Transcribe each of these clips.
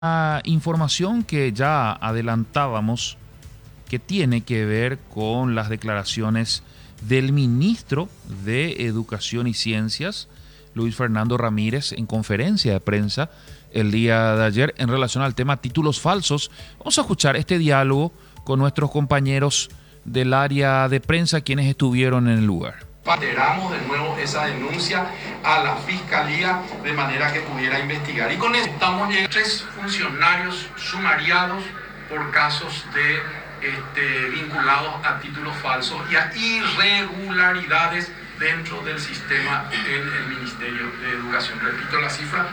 Información que ya adelantábamos que tiene que ver con las declaraciones del ministro de Educación y Ciencias, Luis Fernando Ramírez, en conferencia de prensa el día de ayer en relación al tema títulos falsos. Vamos a escuchar este diálogo con nuestros compañeros del área de prensa, quienes estuvieron en el lugar. Reiteramos de nuevo esa denuncia a la Fiscalía de manera que pudiera investigar. Y con esto estamos llegando a 3 funcionarios sumariados por casos vinculados a títulos falsos y a irregularidades dentro del sistema en el Ministerio de Educación. Repito la cifra,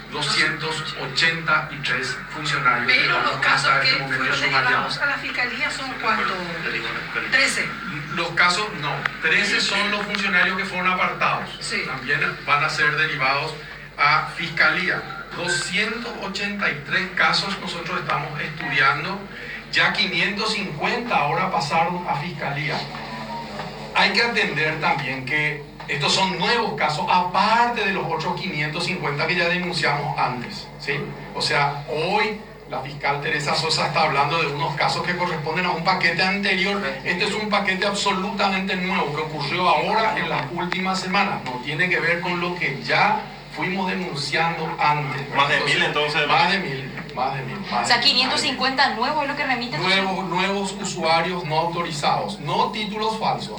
283 funcionarios. Pero los casos que fueron derivados a la Fiscalía son ¿cuántos? 13. Los casos, no, 13 son los funcionarios que fueron apartados. Sí. También van a ser derivados a Fiscalía. 283 casos nosotros estamos estudiando, ya 550 ahora pasaron a Fiscalía. Hay que atender también que estos son nuevos casos, aparte de los otros 550 que ya denunciamos antes, ¿sí? O sea, hoy la fiscal Teresa Sosa está hablando de unos casos que corresponden a un paquete anterior. Este es un paquete absolutamente nuevo que ocurrió ahora en las últimas semanas. No tiene que ver con lo que ya fuimos denunciando antes. Más de 1000 entonces. Más de 1000. O sea, 550 nuevos es lo que remiten. Nuevos usuarios no autorizados, no títulos falsos,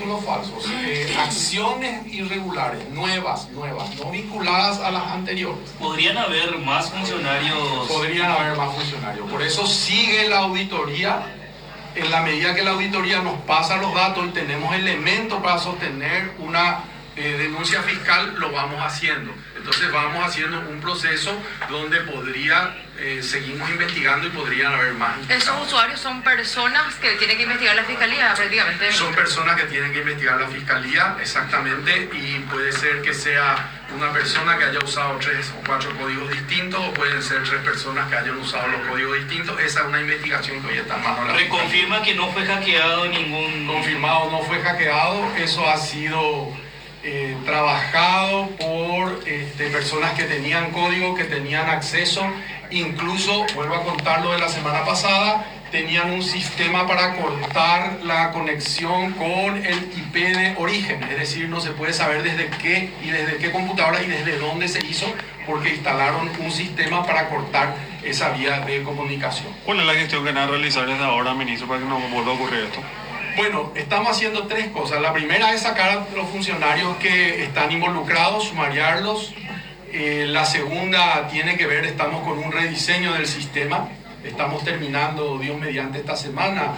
acciones irregulares, nuevas, no vinculadas a las anteriores. ¿Podrían haber más funcionarios? Podrían haber más funcionarios. Por eso sigue la auditoría. En la medida que la auditoría nos pasa los datos y tenemos elementos para sostener una denuncia fiscal, lo vamos haciendo. Entonces vamos haciendo un proceso donde seguimos investigando y podrían haber más. ¿Esos usuarios son personas que tienen que investigar la Fiscalía prácticamente? Son personas que tienen que investigar la Fiscalía, exactamente, y puede ser que sea una persona que haya usado 3 o 4 códigos distintos, o pueden ser 3 personas que hayan usado los códigos distintos. Esa es una investigación que hoy está en manos de la Fiscalía. ¿Reconfirma que no fue hackeado ningún...? Confirmado, no fue hackeado. Eso ha sido trabajado por personas que tenían código, que tenían acceso. Incluso, vuelvo a contar lo de la semana pasada, tenían un sistema para cortar la conexión con el IP de origen, es decir, no se puede saber desde qué computadora y desde dónde se hizo, porque instalaron un sistema para cortar esa vía de comunicación. ¿Cuál es la gestión que van a realizar desde ahora, ministro, para que no vuelva a ocurrir esto? Bueno, estamos haciendo 3 cosas. La primera es sacar a los funcionarios que están involucrados, sumariarlos. La segunda tiene que ver, estamos con un rediseño del sistema. Estamos terminando, Dios mediante, esta semana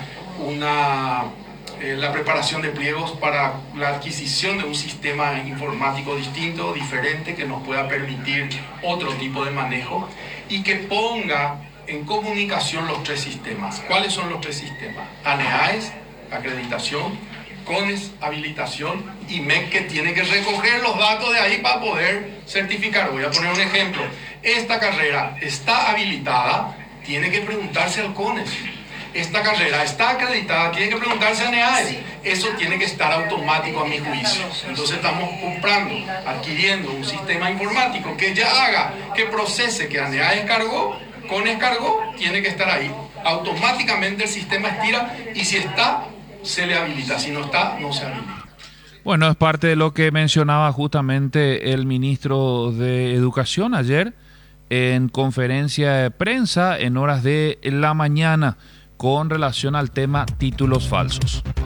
la preparación de pliegos para la adquisición de un sistema informático distinto, diferente, que nos pueda permitir otro tipo de manejo y que ponga en comunicación los 3 sistemas. ¿Cuáles son los 3 sistemas? ANEAES, acreditación, CONES, habilitación, y MEC, que tiene que recoger los datos de ahí para poder certificar. Voy a poner un ejemplo. Esta carrera está habilitada, tiene que preguntarse al CONES. Esta carrera está acreditada, tiene que preguntarse a ANEAES. Eso tiene que estar automático a mi juicio. Entonces estamos adquiriendo un sistema informático que ya haga, que procese, que ANEAES cargó, CONES cargó, tiene que estar ahí. Automáticamente el sistema estira y si está, se le habilita. Si no está, no se habilita. Bueno, es parte de lo que mencionaba justamente el ministro de Educación ayer en conferencia de prensa en horas de la mañana con relación al tema títulos falsos.